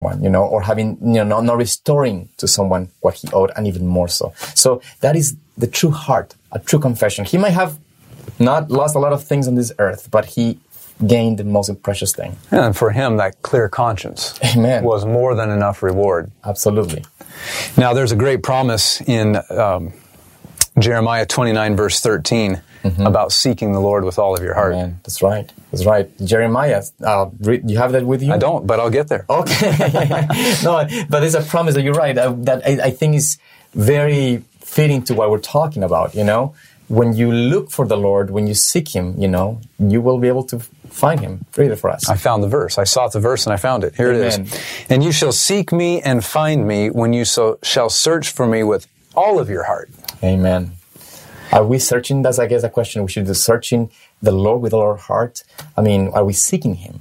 one, or having, not restoring to someone what he owed, and even more so. So that is the true heart, a true confession. He might have not lost a lot of things on this earth, but he gained the most precious thing. And for him, that clear conscience Amen. Was more than enough reward. Absolutely. Now, there's a great promise in Jeremiah 29, verse 13, about seeking the Lord with all of your heart. Amen. That's right. That's right. Jeremiah, you have that with you? I don't, but I'll get there. Okay. No, but there's a promise that you're right, that I think is very fitting to what we're talking about, When you look for the Lord, when you seek Him, you will be able to find Him. Read it for us. I found the verse. I sought the verse and I found it. Here Amen. it is. And you shall seek me and find me when you shall search for me with all of your heart. Amen. Are we searching? That's, I guess, a question. We should be searching the Lord with all our heart. I mean, are we seeking Him?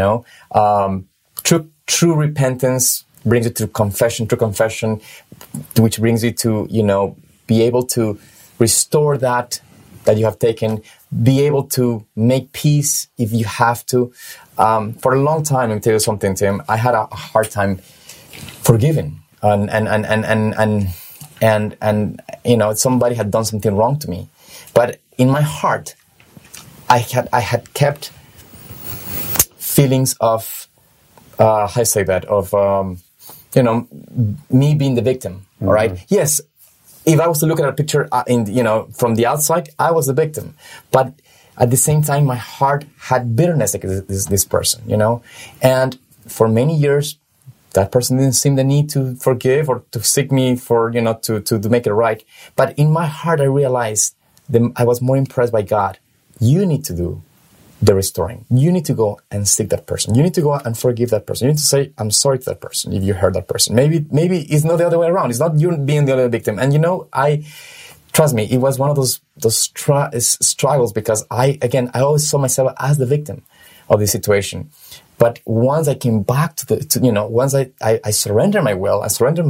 True repentance brings you to confession, which brings you to, be able to restore that you have taken, be able to make peace if you have to. For a long time, let me tell you something, Tim, I had a hard time forgiving. And somebody had done something wrong to me. But in my heart, I had kept feelings of, me being the victim, all right? Yes, if I was to look at a picture, from the outside, I was the victim. But at the same time, my heart had bitterness against this person, And for many years, that person didn't seem the need to forgive or to seek me for, to make it right. But in my heart, I realized I was more impressed by God. You need to do the restoring. You need to go and seek that person. You need to go and forgive that person. You need to say, I'm sorry to that person if you hurt that person. Maybe it's not the other way around. It's not you being the other victim. And trust me, it was one of those struggles because I always saw myself as the victim of this situation. But once I came back once I surrendered my will, I surrendered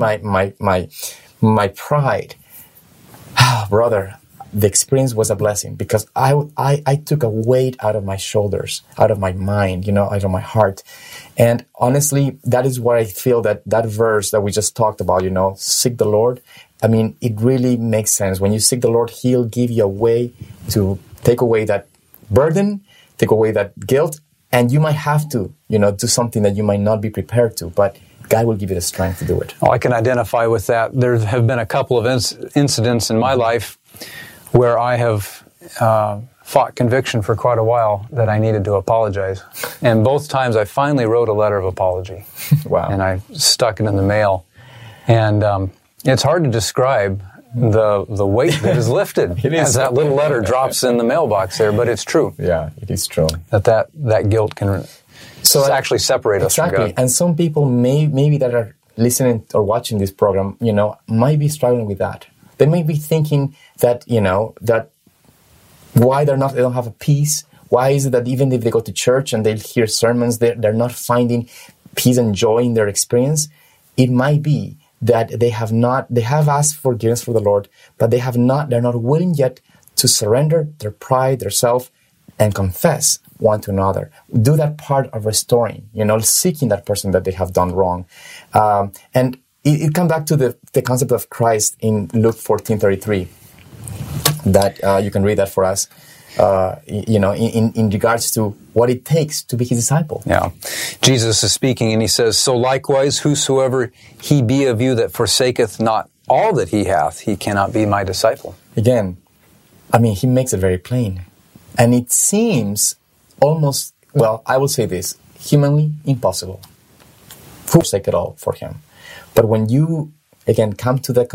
my pride, brother, the experience was a blessing because I took a weight out of my shoulders, out of my mind, out of my heart. And honestly, that is where I feel that verse that we just talked about, seek the Lord. I mean, it really makes sense. When you seek the Lord, He'll give you a way to take away that burden, take away that guilt. And you might have to, do something that you might not be prepared to, but God will give you the strength to do it. Well, I can identify with that. There have been a couple of incidents in my life where I have fought conviction for quite a while that I needed to apologize. And both times I finally wrote a letter of apology. Wow. And I stuck it in the mail. And it's hard to describe the weight that is lifted as that little letter drops in the mailbox there, but it's true. Yeah, it is true. That guilt can actually separate us from God. And some people maybe that are listening or watching this program, might be struggling with that. They may be thinking that, that why they don't have a peace. Why is it that even if they go to church and they hear sermons, they're not finding peace and joy in their experience? It might be that they have asked forgiveness for the Lord, but they're not willing yet to surrender their pride, their self, and confess one to another. Do that part of restoring, seeking that person that they have done wrong. And it comes back to the concept of Christ in Luke 14:33, that you can read that for us, in regards to what it takes to be His disciple. Yeah. Jesus is speaking and He says, so likewise, whosoever he be of you that forsaketh not all that he hath, he cannot be my disciple. Again, He makes it very plain. And it seems almost, I will say this, humanly impossible. Who forsake it all for Him? But when you, again, come to that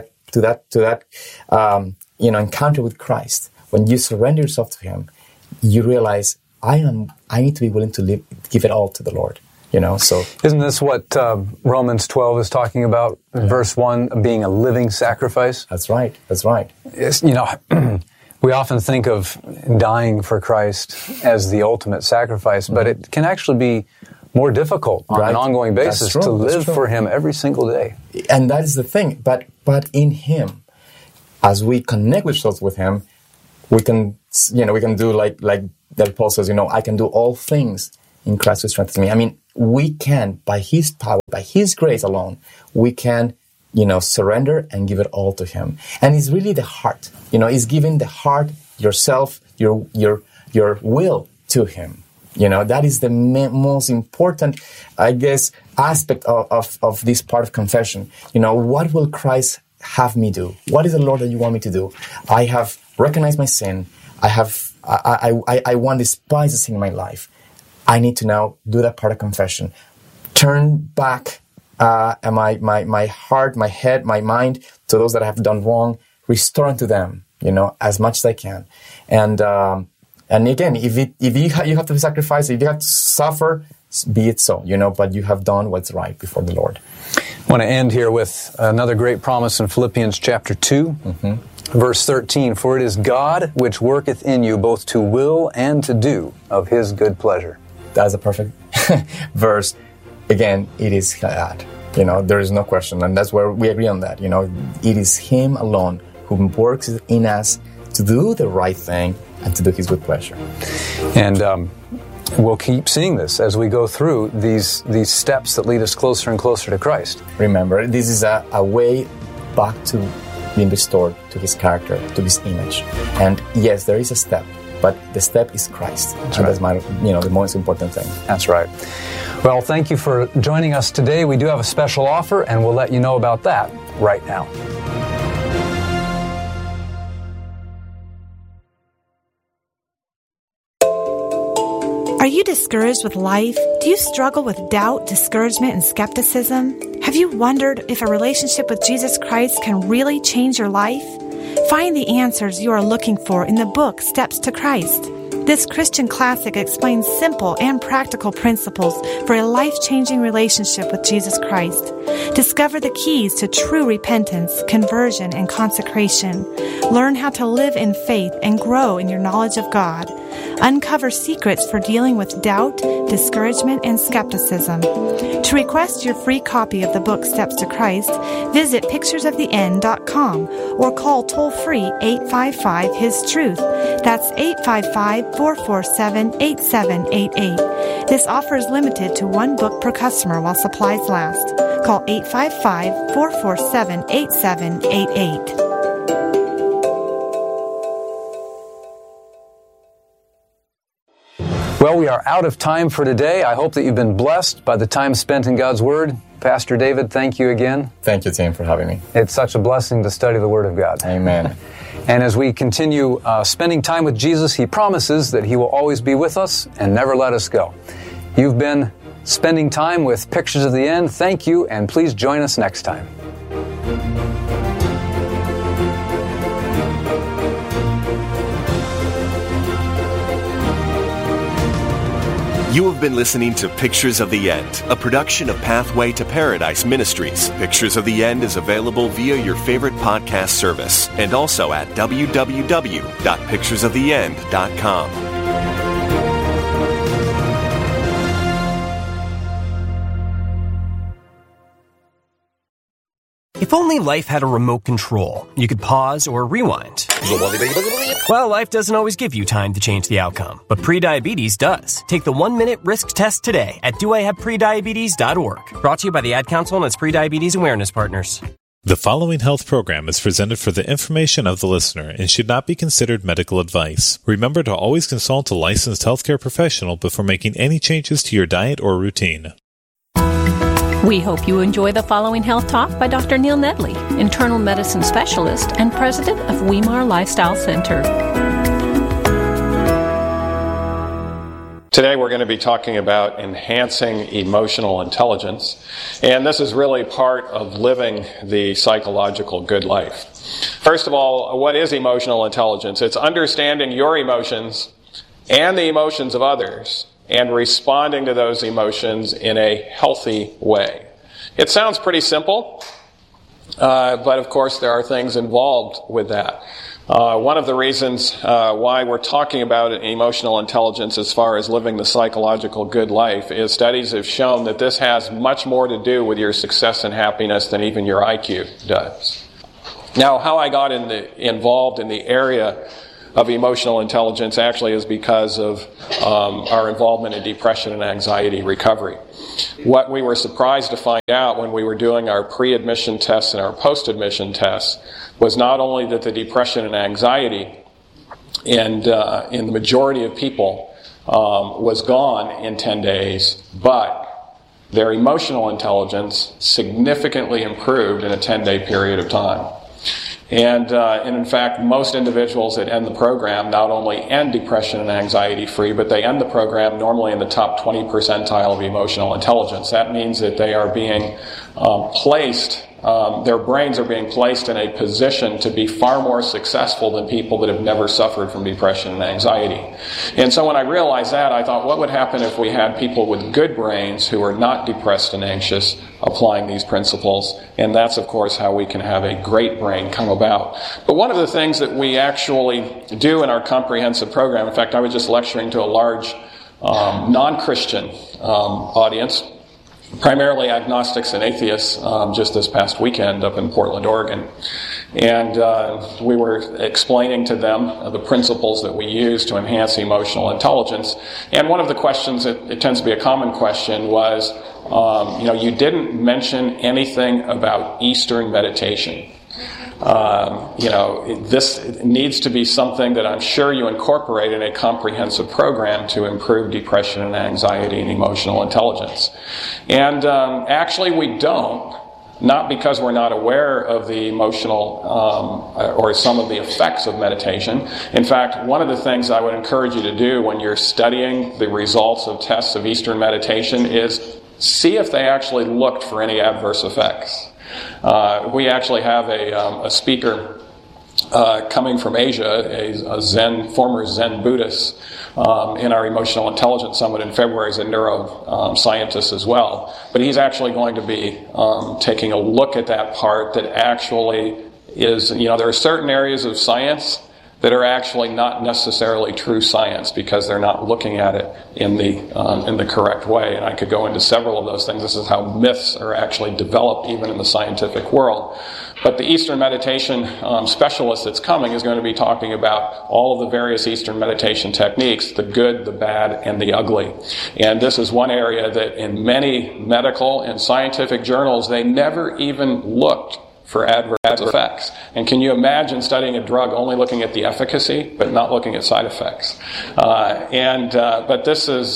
encounter with Christ, when you surrender yourself to Him, you realize, I need to be willing to give it all to the Lord. So isn't this what Romans 12 is talking about? Verse 1, being a living sacrifice. That's right. It's, we often think of dying for Christ as the ultimate sacrifice, but it can actually be more difficult on an ongoing basis to live for Him every single day. And that is the thing. But in Him, as we connect ourselves with Him, we can do like that Paul says, I can do all things in Christ who strengthens me. We can, by His power, by His grace alone, we can, surrender and give it all to Him. And it's really the heart. It's giving the heart, yourself, your will to Him. That is the most important, I guess, aspect of this part of confession. What will Christ have me do? What is the Lord that you want me to do? I have recognized my sin. I want to despise the sin in my life. I need to now do that part of confession. Turn back my heart, my head, my mind to those that I have done wrong. Restore unto them, as much as I can. And again, if you have to sacrifice, if you have to suffer, be it so, but you have done what's right before the Lord. I want to end here with another great promise in Philippians chapter 2, verse 13. For it is God which worketh in you both to will and to do of His good pleasure. That's a perfect verse. Again, it is God. There is no question. And that's where we agree on that. It is Him alone who works in us to do the right thing and to do His good pleasure. And we'll keep seeing this as we go through these steps that lead us closer and closer to Christ. Remember, this is a way back to being restored to His character, to His image. And yes, there is a step, but the step is Christ. That's the most important thing. That's right. Well, thank you for joining us today. We do have a special offer, and we'll let you know about that right now. Are you discouraged with life? Do you struggle with doubt, discouragement, and skepticism? Have you wondered if a relationship with Jesus Christ can really change your life? Find the answers you are looking for in the book Steps to Christ. This Christian classic explains simple and practical principles for a life-changing relationship with Jesus Christ. Discover the keys to true repentance, conversion, and consecration. Learn how to live in faith and grow in your knowledge of God. Uncover secrets for dealing with doubt, discouragement, and skepticism. To request your free copy of the book Steps to Christ, visit picturesoftheend.com or call toll-free 855-HIS-TRUTH. That's 855-447-8788. This offer is limited to one book per customer while supplies last. Call 855-447-8788. Well, we are out of time for today. I hope that you've been blessed by the time spent in God's Word. Pastor David, thank you again. Thank you, Tim, for having me. It's such a blessing to study the Word of God. Amen. And as we continue spending time with Jesus, He promises that He will always be with us and never let us go. You've been spending time with Pictures of the End. Thank you, and please join us next time. You have been listening to Pictures of the End, a production of Pathway to Paradise Ministries. Pictures of the End is available via your favorite podcast service and also at www.picturesoftheend.com. If only life had a remote control, you could pause or rewind. Well, life doesn't always give you time to change the outcome, but prediabetes does. Take the 1-minute risk test today at doihaveprediabetes.org. Brought to you by the Ad Council and its Prediabetes Awareness Partners. The following health program is presented for the information of the listener and should not be considered medical advice. Remember to always consult a licensed healthcare professional before making any changes to your diet or routine. We hope you enjoy the following health talk by Dr. Neil Nedley, internal medicine specialist and president of Weimar Lifestyle Center. Today we're going to be talking about enhancing emotional intelligence, and this is really part of living the psychological good life. First of all, what is emotional intelligence? It's understanding your emotions and the emotions of others, and responding to those emotions in a healthy way. It sounds pretty simple, but of course there are things involved with that. One of the reasons why we're talking about emotional intelligence as far as living the psychological good life is studies have shown that this has much more to do with your success and happiness than even your IQ does. Now, how I got involved in the area of emotional intelligence actually is because of our involvement in depression and anxiety recovery. What we were surprised to find out when we were doing our pre-admission tests and our post-admission tests was not only that the depression and anxiety in the majority of people was gone in 10 days, but their emotional intelligence significantly improved in a 10-day period of time. And in fact, most individuals that end the program not only end depression and anxiety free, but they end the program normally in the top 20 percentile of emotional intelligence. That means that they are being placed, their brains are being placed in a position to be far more successful than people that have never suffered from depression and anxiety. And so when I realized that, I thought, what would happen if we had people with good brains who are not depressed and anxious applying these principles? And that's, of course, how we can have a great brain come about. But one of the things that we actually do in our comprehensive program, in fact, I was just lecturing to a large non-Christian audience, primarily agnostics and atheists, just this past weekend up in Portland, Oregon. And we were explaining to them the principles that we use to enhance emotional intelligence. And one of the questions, it tends to be a common question, was, you didn't mention anything about Eastern meditation. This needs to be something that I'm sure you incorporate in a comprehensive program to improve depression and anxiety and emotional intelligence. And actually we don't, not because we're not aware of the emotional or some of the effects of meditation. In fact, one of the things I would encourage you to do when you're studying the results of tests of Eastern meditation is see if they actually looked for any adverse effects. We actually have a speaker coming from Asia, a former Zen Buddhist, in our Emotional Intelligence Summit in February. He's a neuroscientist as well. But he's actually going to be taking a look at that part that actually is, there are certain areas of science that are actually not necessarily true science because they're not looking at it in the correct way. And I could go into several of those things. This is how myths are actually developed even in the scientific world. But the Eastern meditation specialist that's coming is going to be talking about all of the various Eastern meditation techniques, the good, the bad, and the ugly. And this is one area that in many medical and scientific journals, they never even looked for adverse effects. And can you imagine studying a drug only looking at the efficacy, but not looking at side effects? But this is,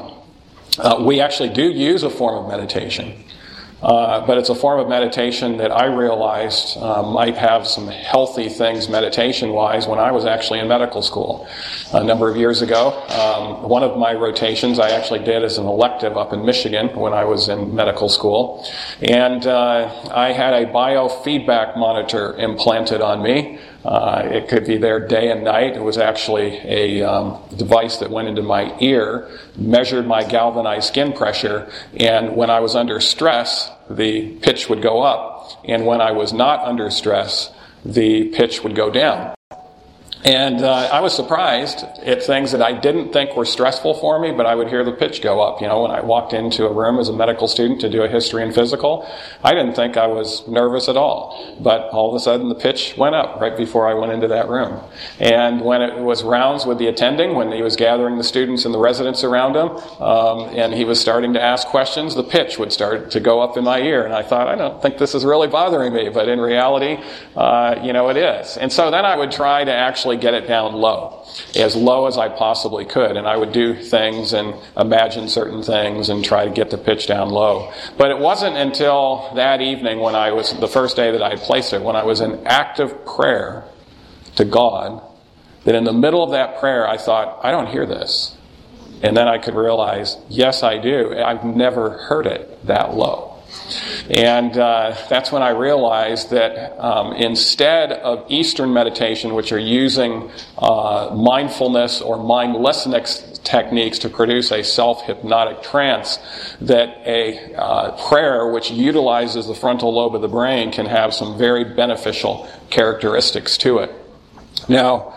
we actually do use a form of meditation. But it's a form of meditation that I realized might have some healthy things meditation-wise when I was actually in medical school a number of years ago. One of my rotations I actually did as an elective up in Michigan when I was in medical school. And I had a biofeedback monitor implanted on me. It could be there day and night. It was actually a device that went into my ear, measured my galvanized skin pressure, and when I was under stress, the pitch would go up, and when I was not under stress, the pitch would go down. And I was surprised at things that I didn't think were stressful for me, but I would hear the pitch go up. When I walked into a room as a medical student to do a history and physical, I didn't think I was nervous at all. But all of a sudden the pitch went up right before I went into that room. And when it was rounds with the attending, when he was gathering the students and the residents around him, and he was starting to ask questions, the pitch would start to go up in my ear. And I thought, I don't think this is really bothering me. But in reality, it is. And so then I would try to actually get it down low as I possibly could. And I would do things and imagine certain things and try to get the pitch down low. But it wasn't until that evening when the first day that I had placed it, when I was in active prayer to God, that in the middle of that prayer I thought, I don't hear this. And then I could realize, yes, I do. I've never heard it that low. And that's when I realized that instead of Eastern meditation, which are using mindfulness or mindlessness techniques to produce a self-hypnotic trance, that a prayer which utilizes the frontal lobe of the brain can have some very beneficial characteristics to it. Now,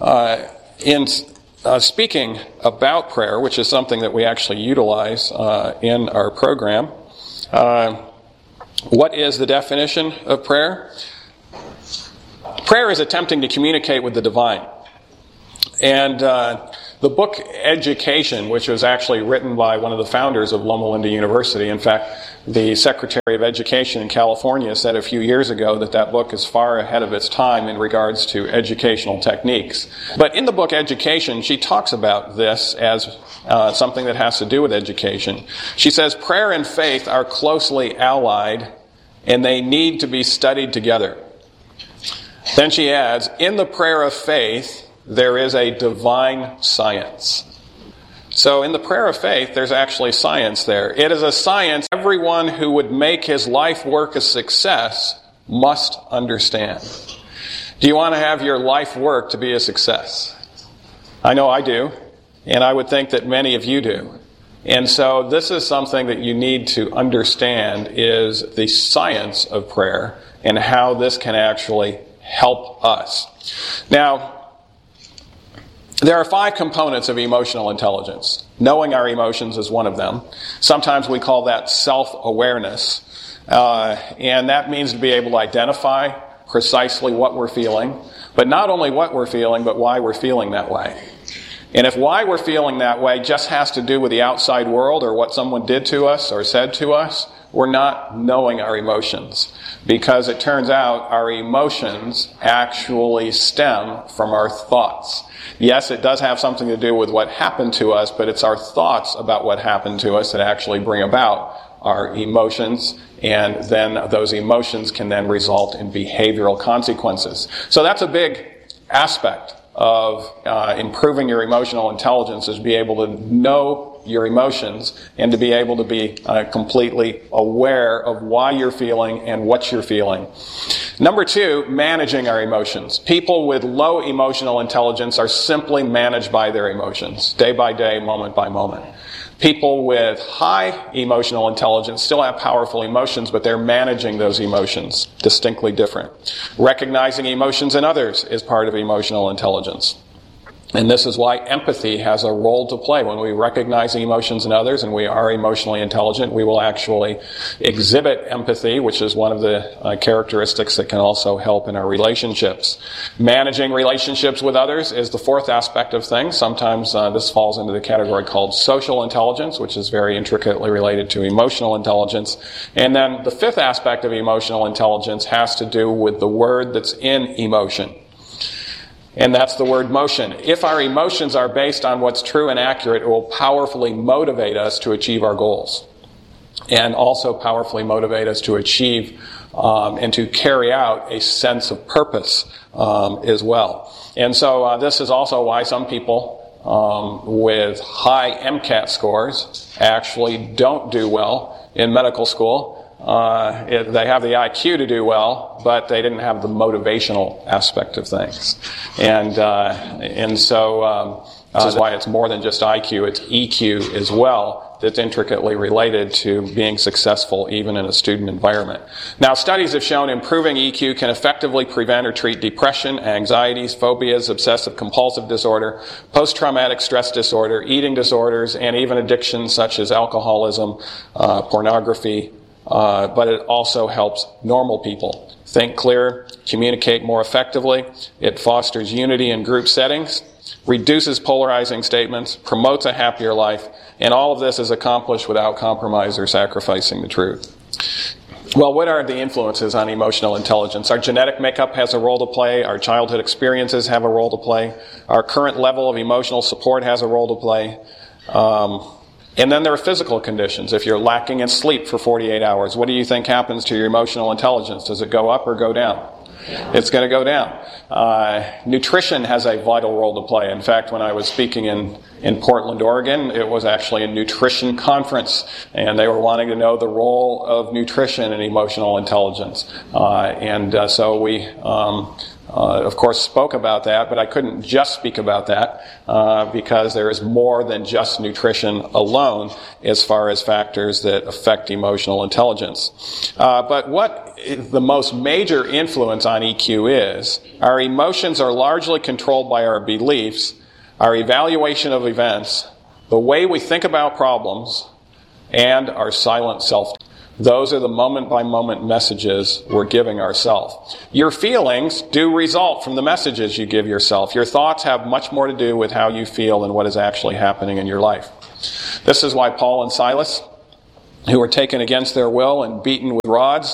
in speaking about prayer, which is something that we actually utilize in our program, what is the definition of prayer? Prayer is attempting to communicate with the divine. And the book Education, which was actually written by one of the founders of Loma Linda University. In fact, the Secretary of Education in California said a few years ago that book is far ahead of its time in regards to educational techniques. But in the book Education, she talks about this as something that has to do with education. She says, prayer and faith are closely allied, and they need to be studied together. Then she adds, in the prayer of faith, there is a divine science. So in the prayer of faith, there's actually science there. It is a science everyone who would make his life work a success must understand. Do you want to have your life work to be a success? I know I do, and I would think that many of you do. And so this is something that you need to understand, is the science of prayer and how this can actually help us. Now, there are 5 components of emotional intelligence. Knowing our emotions is one of them. Sometimes we call that self-awareness. And that means to be able to identify precisely what we're feeling. But not only what we're feeling, but why we're feeling that way. And if why we're feeling that way just has to do with the outside world or what someone did to us or said to us, we're not knowing our emotions. Because it turns out our emotions actually stem from our thoughts. Yes, it does have something to do with what happened to us, but it's our thoughts about what happened to us that actually bring about our emotions, and then those emotions can then result in behavioral consequences. So that's a big aspect of improving your emotional intelligence, is be able to know your emotions and to be able to be completely aware of why you're feeling and what you're feeling. Number 2, managing our emotions. People with low emotional intelligence are simply managed by their emotions, day by day, moment by moment. People with high emotional intelligence still have powerful emotions, but they're managing those emotions. Distinctly different. Recognizing emotions in others is part of emotional intelligence. And this is why empathy has a role to play. When we recognize emotions in others and we are emotionally intelligent, we will actually exhibit empathy, which is one of the characteristics that can also help in our relationships. Managing relationships with others is the 4th aspect of things. Sometimes this falls into the category called social intelligence, which is very intricately related to emotional intelligence. And then the 5th aspect of emotional intelligence has to do with the word that's in emotion. And that's the word motion. If our emotions are based on what's true and accurate, it will powerfully motivate us to achieve our goals. And also powerfully motivate us to achieve and to carry out a sense of purpose as well. And so this is also why some people with high MCAT scores actually don't do well in medical school. They have the IQ to do well, but they didn't have the motivational aspect of things. And so this is why it's more than just IQ, it's EQ as well, that's intricately related to being successful even in a student environment. Now, studies have shown improving EQ can effectively prevent or treat depression, anxieties, phobias, obsessive-compulsive disorder, post-traumatic stress disorder, eating disorders, and even addictions such as alcoholism, pornography, but it also helps normal people think clearer, communicate more effectively. It fosters unity in group settings, reduces polarizing statements, promotes a happier life, and all of this is accomplished without compromise or sacrificing the truth. Well, what are the influences on emotional intelligence? Our genetic makeup has a role to play. Our childhood experiences have a role to play. Our current level of emotional support has a role to play. And then there are physical conditions. If you're lacking in sleep for 48 hours, what do you think happens to your emotional intelligence? Does it go up or go down? It's going to go down. Nutrition has a vital role to play. In fact, when I was speaking in Portland, Oregon, it was actually a nutrition conference, and they were wanting to know the role of nutrition in emotional intelligence. So we of course, spoke about that, but I couldn't just speak about that because there is more than just nutrition alone as far as factors that affect emotional intelligence. But what the most major influence on EQ is, our emotions are largely controlled by our beliefs, our evaluation of events, the way we think about problems, and our silent self. Those are the moment-by-moment messages we're giving ourselves. Your feelings do result from the messages you give yourself. Your thoughts have much more to do with how you feel than what is actually happening in your life. This is why Paul and Silas, who were taken against their will and beaten with rods,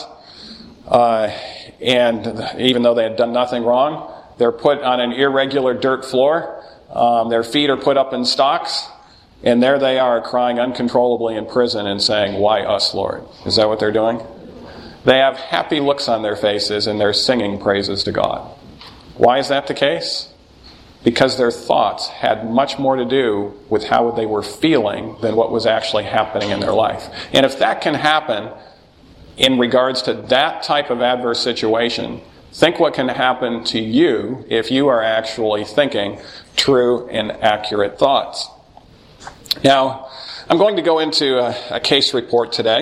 and even though they had done nothing wrong, they're put on an irregular dirt floor. Their feet are put up in stocks. And there they are crying uncontrollably in prison and saying, "Why us, Lord?" Is that what they're doing? They have happy looks on their faces and they're singing praises to God. Why is that the case? Because their thoughts had much more to do with how they were feeling than what was actually happening in their life. And if that can happen in regards to that type of adverse situation, think what can happen to you if you are actually thinking true and accurate thoughts. Now, I'm going to go into a case report today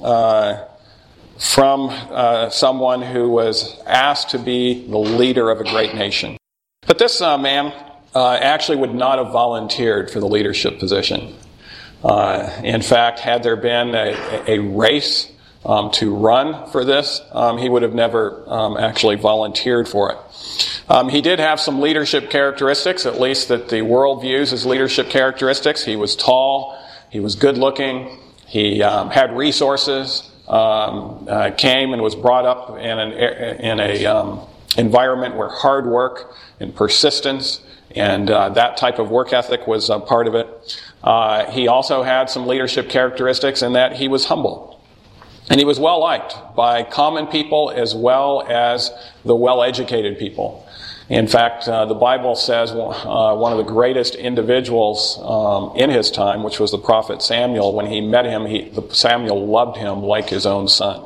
from someone who was asked to be the leader of a great nation. But this man actually would not have volunteered for the leadership position. In fact, had there been a race to run for this, he would have never actually volunteered for it. He did have some leadership characteristics, at least that the world views as leadership characteristics. He was tall, he was good looking, he had resources, came and was brought up in an environment where hard work and persistence and that type of work ethic was a part of it. He also had some leadership characteristics in that he was humble. And he was well liked by common people as well as the well-educated people. In fact, the Bible says one of the greatest individuals in his time, which was the prophet Samuel, when he met him, Samuel loved him like his own son.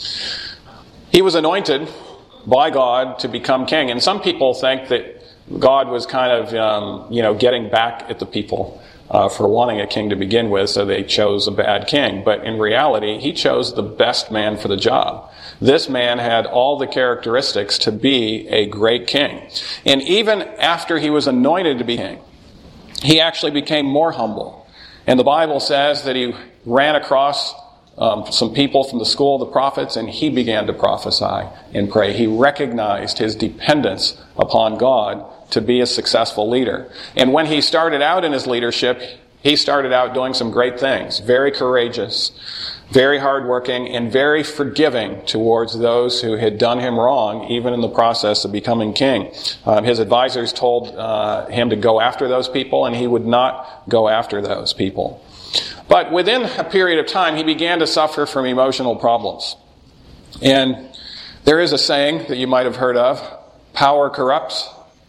He was anointed by God to become king. And some people think that God was kind of, getting back at the people for wanting a king to begin with, so they chose a bad king. But in reality, he chose the best man for the job. This man had all the characteristics to be a great king. And even after he was anointed to be king, he actually became more humble. And the Bible says that he ran across some people from the school of the prophets, and he began to prophesy and pray. He recognized his dependence upon God to be a successful leader. And when he started out in his leadership, he started out doing some great things. Very courageous, very hardworking, and very forgiving towards those who had done him wrong, even in the process of becoming king. His advisors told him to go after those people, and he would not go after those people. But within a period of time, he began to suffer from emotional problems. And there is a saying that you might have heard of: power corrupts,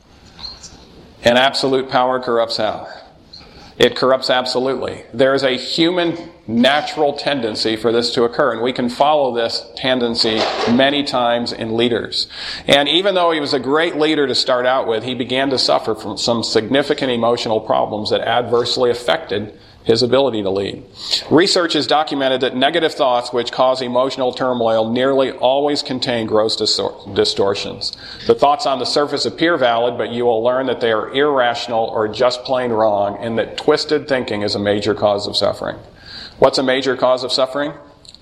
and absolute power corrupts how? It corrupts absolutely. There is a human natural tendency for this to occur, and we can follow this tendency many times in leaders. And even though he was a great leader to start out with, he began to suffer from some significant emotional problems that adversely affected his ability to lead. Research has documented that negative thoughts which cause emotional turmoil nearly always contain gross distortions. The thoughts on the surface appear valid, but you will learn that they are irrational or just plain wrong, and that twisted thinking is a major cause of suffering. What's a major cause of suffering?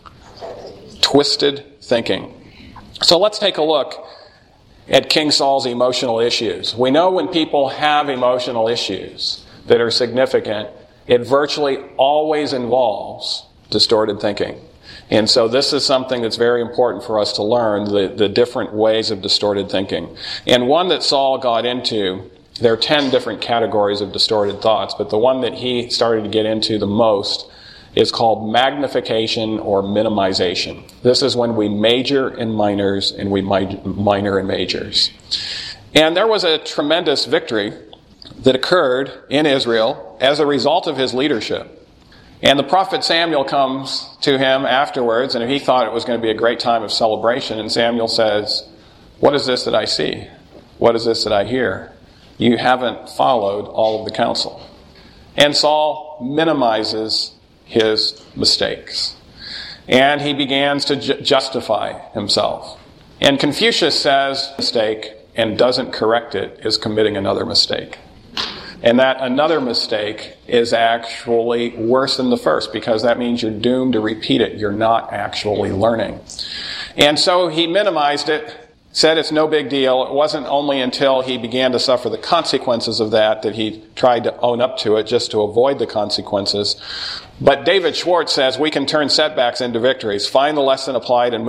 Twisted thinking. So let's take a look at King Saul's emotional issues. We know when people have emotional issues that are significant, it virtually always involves distorted thinking. And so this is something that's very important for us to learn, the different ways of distorted thinking. And one that Saul got into, there are 10 different categories of distorted thoughts, but the one that he started to get into the most is called magnification or minimization. This is when we major in minors and we minor in majors. And there was a tremendous victory that occurred in Israel as a result of his leadership. And the prophet Samuel comes to him afterwards, and he thought it was going to be a great time of celebration. And Samuel says, "What is this that I see? What is this that I hear? You haven't followed all of the counsel." And Saul minimizes his mistakes. And he begins to justify himself. And Confucius says mistake and doesn't correct it is committing another mistake. and that another mistake is actually worse than the first, because that means you're doomed to repeat it. You're not actually learning. And so he minimized it, said it's no big deal. It wasn't only until he began to suffer the consequences of that he tried to own up to it just to avoid the consequences. But David Schwartz says we can turn setbacks into victories, find the lesson applied, and